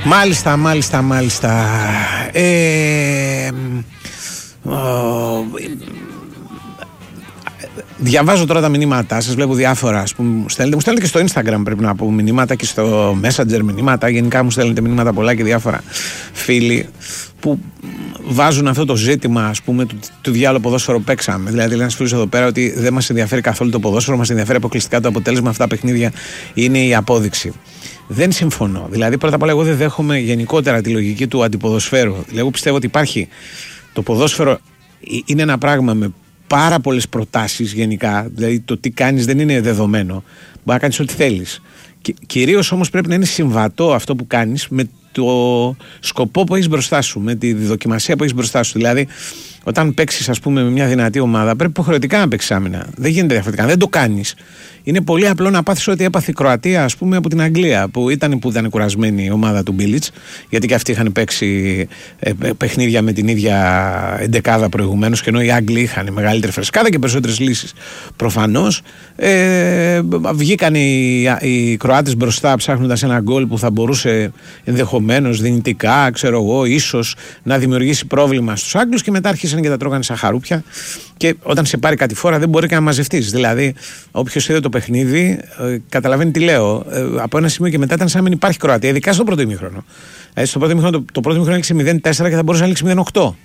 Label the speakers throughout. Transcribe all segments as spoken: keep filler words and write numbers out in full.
Speaker 1: Μάλιστα, μάλιστα, μάλιστα. Ε, ο, διαβάζω τώρα τα μηνύματά σας, βλέπω διάφορα, ας πούμε, μου στέλνετε. Μου στέλνετε και στο Instagram, πρέπει να πω, μηνύματα, και στο Messenger μηνύματα. Γενικά μου στέλνετε μηνύματα πολλά και διάφορα φίλοι που βάζουν αυτό το ζήτημα, ας πούμε, του, του διάλογου ποδόσφαιρο παίξαμε. Δηλαδή, λέει ένας φίλος εδώ πέρα ότι δεν μας ενδιαφέρει καθόλου το ποδόσφαιρο, μας ενδιαφέρει αποκλειστικά το αποτέλεσμα. Αυτά τα παιχνίδια είναι η απόδειξη. Δεν συμφωνώ. Δηλαδή, πρώτα απ' όλα, εγώ δεν δέχομαι γενικότερα τη λογική του αντιποδοσφαίρου. Δηλαδή, εγώ πιστεύω ότι υπάρχει. Το ποδόσφαιρο είναι ένα πράγμα με πάρα πολλές προτάσεις γενικά. Δηλαδή, το τι κάνεις δεν είναι δεδομένο. Μπορεί να κάνεις ό,τι θέλεις. Κυρίως όμως πρέπει να είναι συμβατό αυτό που κάνεις με το σκοπό που έχεις μπροστά σου, με τη δοκιμασία που έχεις μπροστά σου. Δηλαδή, όταν παίξεις, ας πούμε, με μια δυνατή ομάδα, πρέπει υποχρεωτικά να παίξεις άμυνα. Δεν γίνεται διαφορετικά. Δεν το κάνεις. Είναι πολύ απλό να πάθεις ό,τι έπαθε η Κροατία, ας πούμε, από την Αγγλία, που ήταν, που ήταν κουρασμένη η ομάδα του Μπίλιτς, γιατί και αυτοί είχαν παίξει ε, παιχνίδια με την ίδια εντεκάδα προηγουμένως, και ενώ οι Άγγλοι είχαν μεγαλύτερη φρεσκάδα και περισσότερες λύσεις. Προφανώς ε, βγήκαν οι, οι Κροάτες μπροστά ψάχνοντας ένα γκολ που θα μπορούσε ενδεχομένως δυνητικά, ξέρω εγώ, ίσως να δημιουργήσει πρόβλημα στους Άγγλους, και μετά άρχισαν και τα τρώγανε σαν χαρούπια. Και όταν σε πάρει κάτι φορά δεν μπορεί και να μαζευτείς. Δηλαδή, όποιος είδε το παιχνίδι, ε, καταλαβαίνει τι λέω. Ε, από ένα σημείο και μετά ήταν σαν να μην υπάρχει Κροατία, ειδικά στο πρώτο ημίχρονο. Ε, στο πρώτο ημίχρονο, το, το πρώτο ημίχρονο έληξε μηδέν τέσσερα και θα μπορούσε να έληξε μηδέν οκτώ.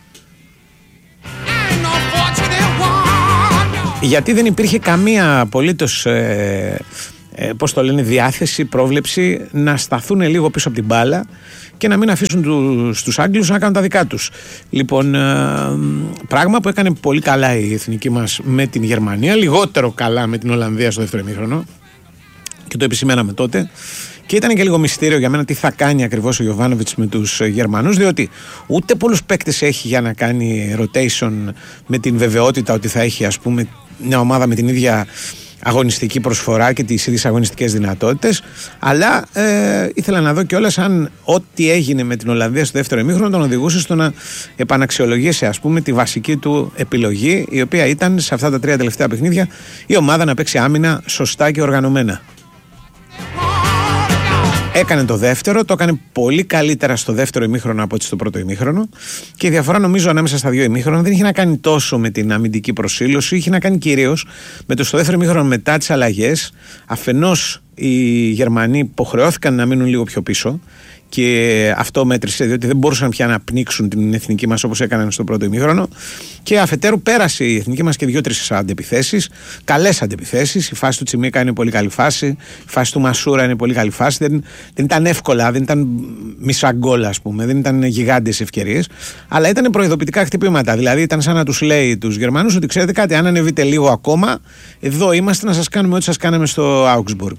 Speaker 1: Γιατί δεν υπήρχε καμία απολύτως, ε, ε, πώς το λένε, διάθεση, πρόβλεψη να σταθούν λίγο πίσω από την μπάλα και να μην αφήσουν τους, τους Άγγλους να κάνουν τα δικά τους. Λοιπόν, ε, πράγμα που έκανε πολύ καλά η εθνική μας με την Γερμανία, λιγότερο καλά με την Ολλανδία στο δεύτερο ημίχρονο, και το επισημέναμε τότε. Και ήταν και λίγο μυστήριο για μένα τι θα κάνει ακριβώς ο Γιοβάνοβιτς με τους Γερμανούς, διότι ούτε πολλούς παίκτες έχει για να κάνει rotation με την βεβαιότητα ότι θα έχει, ας πούμε, μια ομάδα με την ίδια αγωνιστική προσφορά και τις ίδιες αγωνιστικές δυνατότητες. Αλλά ε, ήθελα να δω κιόλας αν ό,τι έγινε με την Ολλανδία στο δεύτερο ημίχρονο τον οδηγούσε στο να επαναξιολογήσει, ας πούμε, τη βασική του επιλογή, η οποία ήταν σε αυτά τα τρία τελευταία παιχνίδια η ομάδα να παίξει άμυνα σωστά και οργανωμένα. Έκανε το δεύτερο, το έκανε πολύ καλύτερα στο δεύτερο ημίχρονο από ό,τι στο πρώτο ημίχρονο, και η διαφορά, νομίζω, ανάμεσα στα δύο ημίχρονα δεν είχε να κάνει τόσο με την αμυντική προσήλωση, είχε να κάνει κυρίως με το στο δεύτερο ημίχρονο, μετά τις αλλαγές. Αφενός οι Γερμανοί υποχρεώθηκαν να μείνουν λίγο πιο πίσω, και αυτό μέτρησε, διότι δεν μπορούσαν πια να πνίξουν την εθνική μας όπως έκαναν στο πρώτο ημίχρονο. Και αφετέρου πέρασε η εθνική μας και δύο-τρεις αντεπιθέσεις, καλές αντεπιθέσεις. Η φάση του Τσιμίκα είναι πολύ καλή φάση, η φάση του Μασούρα είναι πολύ καλή φάση. Δεν, δεν ήταν εύκολα, δεν ήταν μισά γκολ, ας πούμε, δεν ήταν γιγάντιες ευκαιρίες, αλλά ήταν προειδοποιητικά χτυπήματα. Δηλαδή ήταν σαν να τους λέει τους Γερμανούς ότι, ξέρετε κάτι, αν ανεβείτε λίγο ακόμα, εδώ είμαστε να σας κάνουμε ό,τι σας κάναμε στο Augsburg.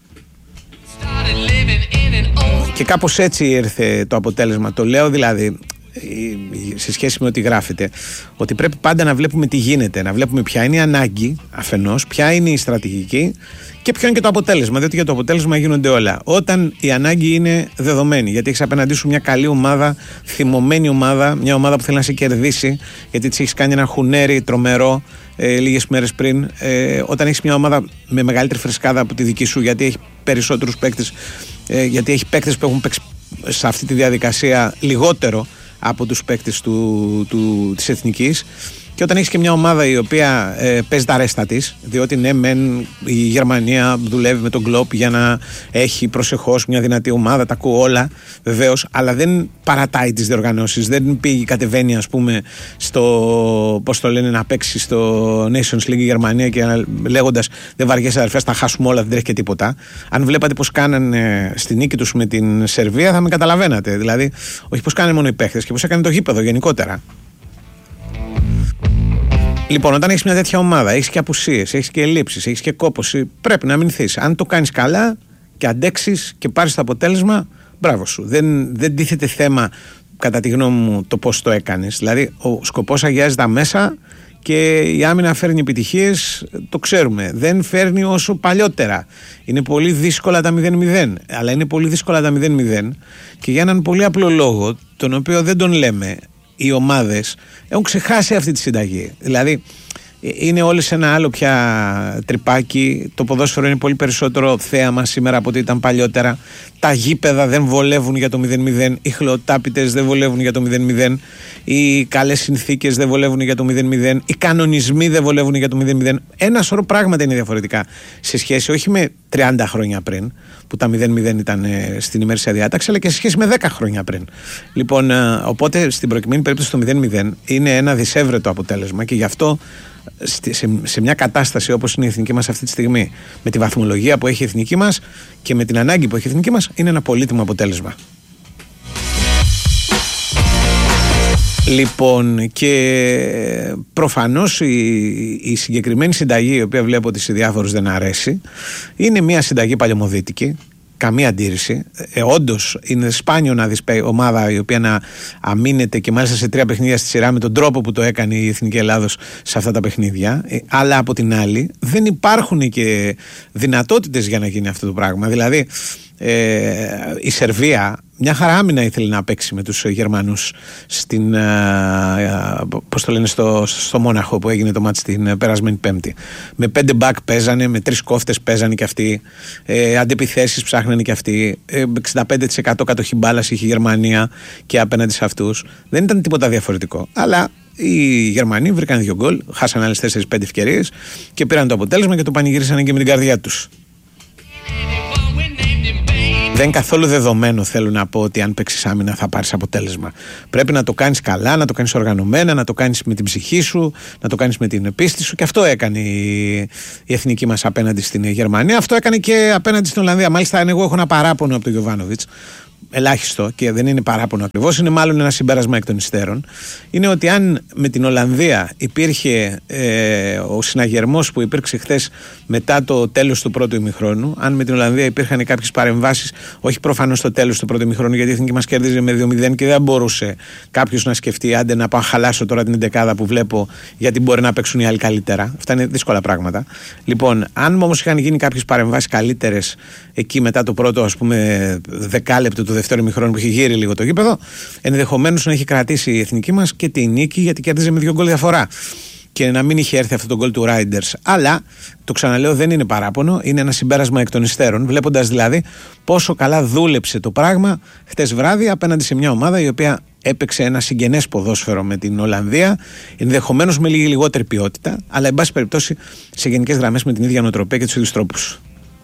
Speaker 1: Και κάπως έτσι ήρθε το αποτέλεσμα. Το λέω δηλαδή σε σχέση με ό,τι γράφεται, ότι πρέπει πάντα να βλέπουμε τι γίνεται, να βλέπουμε ποια είναι η ανάγκη αφενός, ποια είναι η στρατηγική και ποιο είναι και το αποτέλεσμα, διότι για το αποτέλεσμα γίνονται όλα. Όταν η ανάγκη είναι δεδομένη, γιατί έχεις απέναντί σου μια καλή ομάδα, θυμωμένη ομάδα, μια ομάδα που θέλει να σε κερδίσει, γιατί της έχεις κάνει ένα χουνέρι τρομερό ε, λίγες μέρες πριν, ε, όταν έχεις μια ομάδα με μεγαλύτερη φρεσκάδα από τη δική σου, γιατί έχει περισσότερους παίκτες, ε, γιατί έχει παίκτες που έχουν παίξει σε αυτή τη διαδικασία λιγότερο από τους παίκτες του, του, της εθνικής, και όταν έχεις και μια ομάδα η οποία ε, παίζει τα ρέστα της, διότι ναι μεν η Γερμανία δουλεύει με τον Κλοπ για να έχει προσεχώς μια δυνατή ομάδα, τα ακούω όλα βεβαίως, αλλά δεν παρατάει τις διοργανώσεις, δεν πήγε, κατεβαίνει, ας πούμε, στο, πώς το λένε, να παίξει στο Nations League η Γερμανία και λέγοντας δεν βαριέσαι αδερφές, θα χάσουμε όλα, δεν τρέχει και τίποτα. Αν βλέπατε πώς κάνανε στη νίκη τους με την Σερβία θα με καταλαβαίνατε, δηλαδή όχι πώς κάνανε μόνο οι παίχτες και πώς έκανε το γήπεδο γενικότερα. Λοιπόν, όταν έχεις μια τέτοια ομάδα, έχεις και απουσίες, έχεις και ελλείψεις, έχεις και κόπωση, πρέπει να αμυνθείς. Αν το κάνεις καλά και αντέξεις και πάρεις το αποτέλεσμα, μπράβο σου. Δεν, δεν τίθεται θέμα, κατά τη γνώμη μου, το πώς το έκανες. Δηλαδή, ο σκοπός αγιάζει τα μέσα και η άμυνα φέρνει επιτυχίες, το ξέρουμε. Δεν φέρνει όσο παλιότερα. Είναι πολύ δύσκολα τα μηδέν μηδέν, αλλά είναι πολύ δύσκολα τα μηδέν μηδέν και για έναν πολύ απλό λόγο, τον οποίο δεν τον λέμε. Οι ομάδες έχουν ξεχάσει αυτή τη συνταγή. Δηλαδή, είναι όλοι σε ένα άλλο πια τρυπάκι. Το ποδόσφαιρο είναι πολύ περισσότερο θέαμα σήμερα από ό,τι ήταν παλιότερα. Τα γήπεδα δεν βολεύουν για το μηδέν μηδέν. Οι χλωτάπιτες δεν βολεύουν για το μηδέν μηδέν. Οι καλές συνθήκες δεν βολεύουν για το μηδέν μηδέν. Οι κανονισμοί δεν βολεύουν για το μηδέν μηδέν. Ένα σωρό πράγματα είναι διαφορετικά σε σχέση όχι με τριάντα χρόνια πριν, που τα μηδέν μηδέν ήταν στην ημέρησια διάταξη, αλλά και σε σχέση με δέκα χρόνια πριν. Λοιπόν, οπότε στην προκειμένη περίπτωση το μηδέν μηδέν είναι ένα δυσέβρετο αποτέλεσμα και γι' αυτό σε, σε μια κατάσταση όπως είναι η εθνική μας αυτή τη στιγμή, με τη βαθμολογία που έχει η εθνική μας και με την ανάγκη που έχει η εθνική μας, είναι ένα πολύτιμο αποτέλεσμα. Λοιπόν, και προφανώς η, η συγκεκριμένη συνταγή, η οποία βλέπω ότι σε διάφορους δεν αρέσει, είναι μια συνταγή παλαιομοδίτικη. Καμία αντίρρηση. Ε, όντως είναι σπάνιο να δεις ομάδα η οποία να αμήνεται και μάλιστα σε τρία παιχνίδια στη σειρά με τον τρόπο που το έκανε η Εθνική Ελλάδος σε αυτά τα παιχνίδια. Ε, αλλά από την άλλη δεν υπάρχουν και δυνατότητες για να γίνει αυτό το πράγμα. Δηλαδή ε, η Σερβία μια χαρά άμυνα ήθελε να παίξει με τους Γερμανούς στην, ε, πώς το λένε, στο, στο Μόναχο που έγινε το μάτς την περασμένη Πέμπτη. Με πέντε μπακ παίζανε, με τρεις κόφτες παίζανε και αυτοί, ε, αντεπιθέσεις ψάχνανε και αυτοί, ε, εξήντα πέντε τοις εκατό κατοχή μπάλας είχε η Γερμανία και απέναντι σε αυτούς. Δεν ήταν τίποτα διαφορετικό. Αλλά οι Γερμανοί βρήκαν δύο γκολ, χάσαν άλλες τέσσερις πέντε ευκαιρίες και πήραν το αποτέλεσμα και το πανηγύρισαν και με την καρδιά τους. Δεν είναι καθόλου δεδομένο, θέλω να πω, ότι αν παίξεις άμυνα θα πάρεις αποτέλεσμα. Πρέπει να το κάνεις καλά, να το κάνεις οργανωμένα, να το κάνεις με την ψυχή σου, να το κάνεις με την πίστη σου. Και αυτό έκανε η, η εθνική μας απέναντι στην Γερμανία. Αυτό έκανε και απέναντι στην Ολλανδία. Μάλιστα, εγώ έχω ένα παράπονο από τον Γιοβάνοβιτς. Ελάχιστο, και δεν είναι παράπονο ακριβώς, είναι μάλλον ένα συμπέρασμα εκ των υστέρων. Είναι ότι αν με την Ολλανδία υπήρχε ε, ο συναγερμός που υπήρξε χθες μετά το τέλος του πρώτου ημιχρόνου, αν με την Ολλανδία υπήρχαν κάποιες παρεμβάσεις, όχι προφανώς στο τέλος του πρώτου ημιχρόνου, γιατί η εθνική μας κέρδιζε με δύο μηδέν και δεν μπορούσε κάποιος να σκεφτεί, άντε να πάω χαλάσω τώρα την εντεκάδα που βλέπω, γιατί μπορεί να παίξουν οι άλλοι καλύτερα. Αυτά είναι δύσκολα πράγματα. Λοιπόν, αν όμως είχαν γίνει κάποιες παρεμβάσεις καλύτερες εκεί μετά το πρώτο, ας πούμε, δεκάλεπτο του δεύτερου ημιχρόνου που είχε γύρει λίγο το γήπεδο, ενδεχομένως να έχει κρατήσει η εθνική μας και τη νίκη, γιατί κέρδιζε με δύο γκολ διαφορά. Και να μην είχε έρθει αυτό το γκολ του Ράιντερς. Αλλά, το ξαναλέω, δεν είναι παράπονο, είναι ένα συμπέρασμα εκ των υστέρων, βλέποντας δηλαδή πόσο καλά δούλεψε το πράγμα χτες βράδυ απέναντι σε μια ομάδα η οποία έπαιξε ένα συγγενές ποδόσφαιρο με την Ολλανδία, ενδεχομένως με λίγη λιγότερη ποιότητα, αλλά εν πάση περιπτώσει σε γενικές γραμμές με την ίδια νοοτροπία και τους ίδιους τρόπους.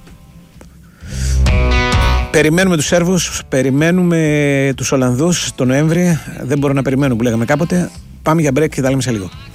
Speaker 1: Περιμένουμε τους Σέρβους, περιμένουμε τους Ολλανδούς τον Νοέμβρη. Δεν μπορώ να περιμένω που λέγαμε κάποτε. Πάμε για break και τα λέμε σε λίγο.